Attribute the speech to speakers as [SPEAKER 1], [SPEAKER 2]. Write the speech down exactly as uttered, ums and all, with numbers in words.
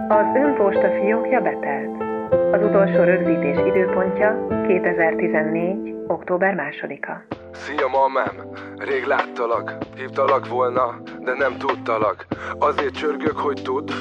[SPEAKER 1] Az önposta fiókja betelt. Az utolsó rögzítés időpontja kétezer-tizennégy. október másodika.
[SPEAKER 2] Szia, mamám! Rég láttalak, hívtalak volna, de nem tudtalak. Azért csörgök, hogy tudd,